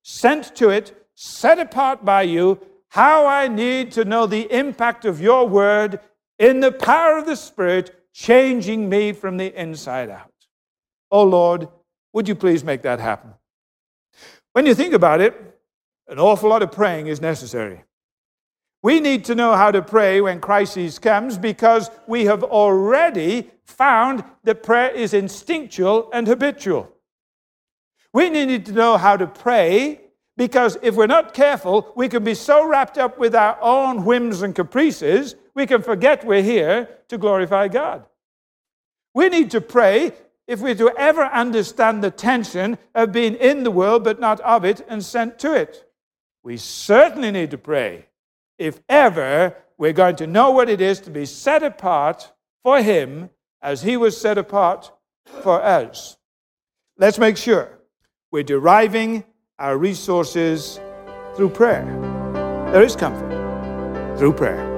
sent to it, set apart by you, how I need to know the impact of your word in the power of the Spirit, changing me from the inside out. Oh Lord, would you please make that happen? When you think about it, an awful lot of praying is necessary. We need to know how to pray when crisis comes because we have already found that prayer is instinctual and habitual. We need to know how to pray because if we're not careful, we can be so wrapped up with our own whims and caprices, we can forget we're here to glorify God. We need to pray if we're to ever understand the tension of being in the world but not of it and sent to it. We certainly need to pray if ever we're going to know what it is to be set apart for Him as He was set apart for us. Let's make sure we're deriving our resources through prayer. There is comfort through prayer.